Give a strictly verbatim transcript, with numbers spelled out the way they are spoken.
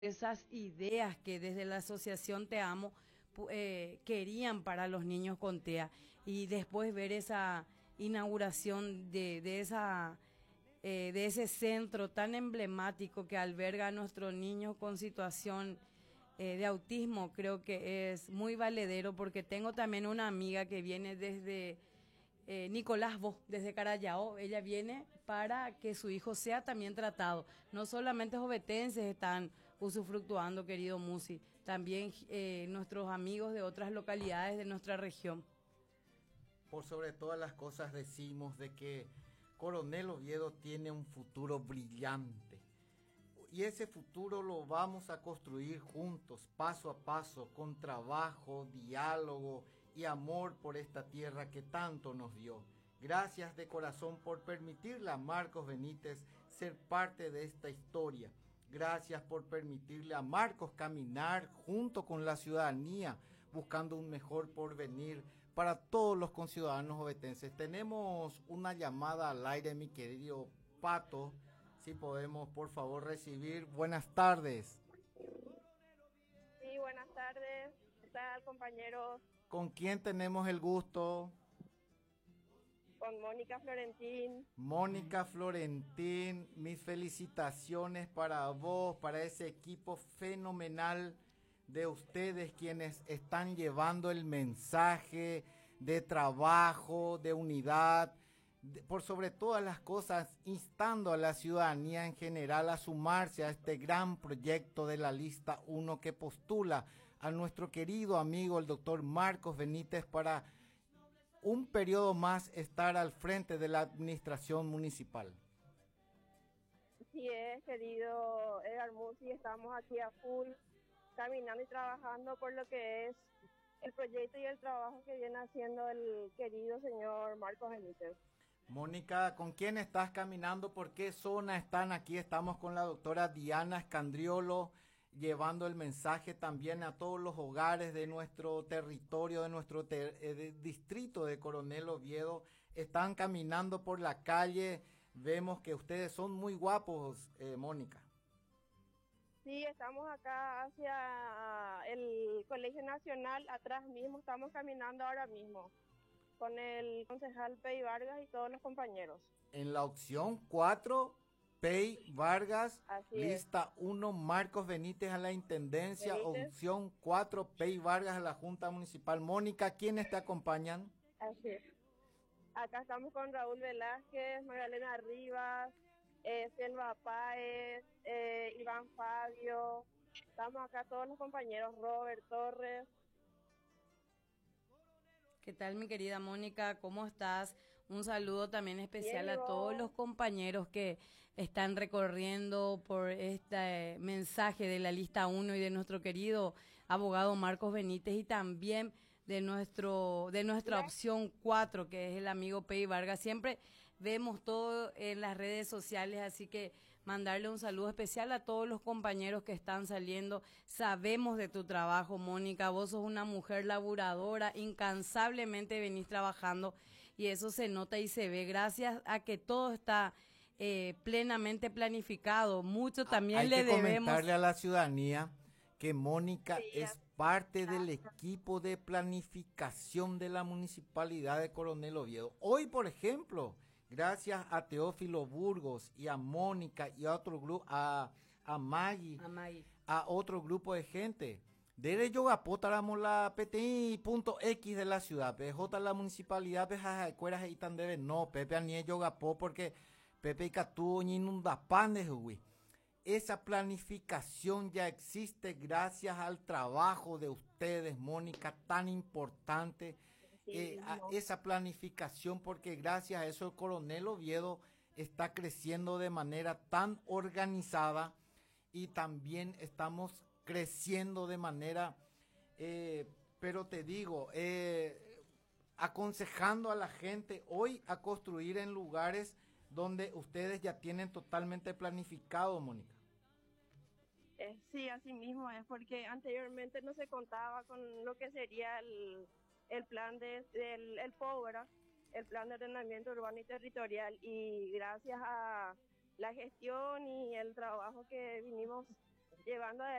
esas ideas que desde la Asociación Te Amo pu- eh, querían para los niños con T E A y después ver esa inauguración de, de esa eh, de ese centro tan emblemático que alberga a nuestros niños con situación eh, de autismo, creo que es muy valedero porque tengo también una amiga que viene desde eh, Nicolás Vos, desde Carayao. Ella viene para que su hijo sea también tratado. No solamente jovetenses están usufructuando, querido Musi, también eh, nuestros amigos de otras localidades de nuestra región. Por sobre todas las cosas decimos de que Coronel Oviedo tiene un futuro brillante. Y ese futuro lo vamos a construir juntos, paso a paso, con trabajo, diálogo y amor por esta tierra que tanto nos dio. Gracias de corazón por permitirle a Marcos Benítez ser parte de esta historia. Gracias por permitirle a Marcos caminar junto con la ciudadanía, buscando un mejor porvenir para todos los conciudadanos ovetenses. Tenemos una llamada al aire, mi querido Pato. Si podemos, por favor, recibir. Buenas tardes. Sí, buenas tardes. ¿Qué tal, compañeros? ¿Con quién tenemos el gusto? Con Mónica Florentín. Mónica Florentín, mis felicitaciones para vos, para ese equipo fenomenal de ustedes quienes están llevando el mensaje de trabajo, de unidad, de, por sobre todas las cosas, instando a la ciudadanía en general a sumarse a este gran proyecto de la lista uno que postula a nuestro querido amigo el doctor Marcos Benítez para un periodo más estar al frente de la administración municipal. Sí, es, querido Edgar Musi, estamos aquí a full, caminando y trabajando por lo que es el proyecto y el trabajo que viene haciendo el querido señor Marcos Benítez. Mónica, ¿con quién estás caminando? ¿Por qué zona están aquí? Estamos con la doctora Diana Escandriolo, llevando el mensaje también a todos los hogares de nuestro territorio, de nuestro ter eh, de distrito de Coronel Oviedo. Están caminando por la calle, vemos que ustedes son muy guapos, eh, Mónica. Sí, estamos acá hacia el Colegio Nacional, atrás mismo, estamos caminando ahora mismo, con el concejal Pei Vargas y todos los compañeros. En la opción cuatro, Pei Vargas, Así lista uno, Marcos Benítez a la Intendencia, Benítez. opción cuatro, Pei Vargas a la Junta Municipal. Mónica, ¿quiénes te acompañan? Así es. Acá estamos con Raúl Velázquez, Magdalena Rivas, eh, Selva Páez, eh, Iván Fabio. Estamos acá todos los compañeros, Robert Torres. ¿Qué tal, mi querida Mónica? ¿Cómo estás? Un saludo también especial Bien, a todos ¿y los vos? compañeros que están recorriendo por este mensaje de la lista uno y de nuestro querido abogado Marcos Benítez y también de nuestro de nuestra Mira. opción cuatro, que es el amigo Pei Vargas. Siempre vemos todo en las redes sociales, así que mandarle un saludo especial a todos los compañeros que están saliendo. Sabemos de tu trabajo, Mónica. Vos sos una mujer laburadora, incansablemente venís trabajando y eso se nota y se ve gracias a que todo está eh, plenamente planificado. Mucho también Hay le que debemos. comentarle a la ciudadanía que Mónica Sí, es parte del equipo de planificación de la Municipalidad de Coronel Oviedo. Hoy, por ejemplo, gracias a Teófilo Burgos y a Mónica y a otro grupo, a, a Maggie, Amay. a otro grupo de gente. Desde Yogapó taramos la P T I punto X de la ciudad, P J la municipalidad, Peja Escuelas y tan debe, no, Pepe Anie Yogapó porque Pepe y Catú ni inunda pan de Juwi. Esa planificación ya existe gracias al trabajo de ustedes, Mónica, tan importante. Sí, Eh, a no. esa planificación, porque gracias a eso el Coronel Oviedo está creciendo de manera tan organizada y también estamos creciendo de manera, eh, pero te digo, eh, aconsejando a la gente hoy a construir en lugares donde ustedes ya tienen totalmente planificado, Mónica. Eh, sí, así mismo es, porque anteriormente no se contaba con lo que sería el, el plan de, del el P O, ¿verdad? El plan de ordenamiento urbano y territorial, y gracias a la gestión y el trabajo que vinimos llevando adelante